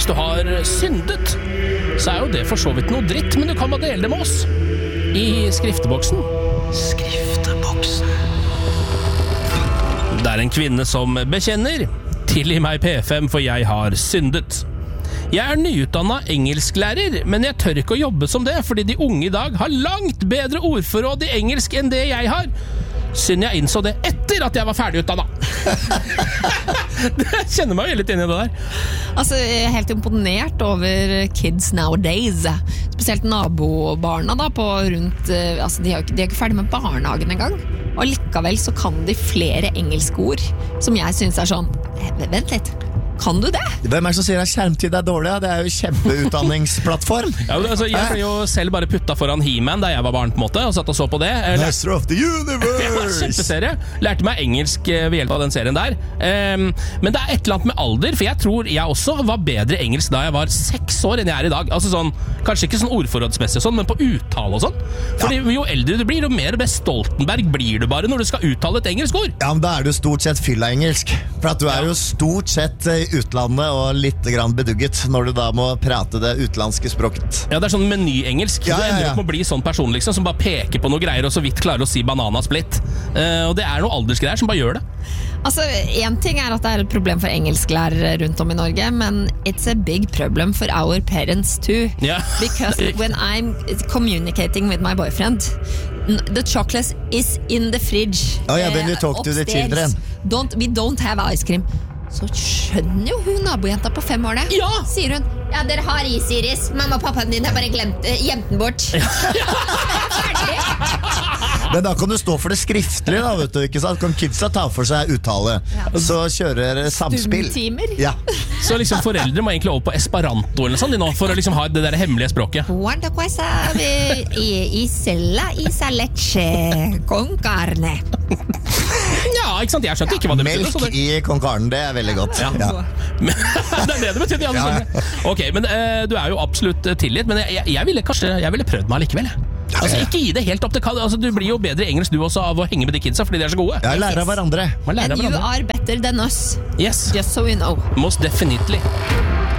Hvis du har syndet, så jo det for så vidt noe dritt, men du kan bare dele det med oss i skrifteboksen. Det en kvinne som bekjenner: tilgi meg P5, for jeg har syndet. Jeg nyutdannet engelsklærer, men jeg tør ikke å jobbe som det, fordi de unge i dag har langt bedre ordforråd i engelsk enn det jeg har. Synd jeg innså det etter at jeg var ferdigutdannet. Jeg kjenner meg jo litt inn i det der. Altså, jeg helt imponert over kids nowadays. Spesielt nabobarna da, på rundt, altså, de er ikke ferdig med barnehagen engang. Og likevel så kan de flere engelske ord, som jeg synes sånn, vent litt. Kan du det? Hvem som sier at skjermtid dårlig? Det jo kjempeutdanningsplattform. Ja, altså, jeg ble jo selv bare puttet foran He-Man da jeg var barn på en måte, og satt og så på det. Master of the Universe! Ja, kjempeserie. Lærte meg engelsk ved hjelp av den serien der. Men det et eller annet med alder, for jeg tror jeg også var bedre engelsk da jeg var 6 år enn jeg i dag. Altså sånn, kanskje ikke sånn ordforrådsmessig og sånn, men på uttale og sånn. Fordi jo eldre du blir, jo mer Stoltenberg blir du bare når du skal uttale et engelsk ord. Ja, men da du stort sett fylla engelsk. For at du jo stort sett utlandet og litt grann bedugget når du da må prate det utenlandske språket. Ja, det sånn menyengelsk. Ja, Du ender opp med å bli sånn person liksom, som bare peker på noe greier og så vidt klarer å si bananasplitt. Og det noe aldersgreier som bare gjør det. Altså, en ting at det et problem for engelsklærere rundt om i Norge, men it's a big problem for our parents too. Yeah. Because when I'm communicating with my boyfriend, the chocolate is in the fridge. Oh yeah, when you talk to the children. We don't have ice cream. Så skjønner jo hun nabojenta på 5 år det. Ja! Sier hun, ja, dere har is, Iris. Mamma og pappaen din har bare gjemt den bort. Ferdig. Men da kan du stå for det skriftlig da, vet du, ikke sant? Kan kidsa ta for seg uttale. Så kjører samspill. Stumtimer. Ja. Så liksom foreldre må egentlig over på Esperanto eller sånn, de nå, for å liksom ha det der hemmelige språket. Quanta cosa isella leche con carne. Ja, ikke sant? Jeg skjønte ikke hva det betydde. Melk i konkarnen, det veldig godt. Ja. Det det betyr, ja. Ok, men du jo absolutt tilgitt, men jeg ville prøvd meg likevel. Altså, ikke gi det helt opp til altså, du blir jo bedre engelsk du også av å henge med de kidsa, fordi de så gode. Ja, lære av hverandre. And you are better than us. Yes. Just so you know. Most definitely.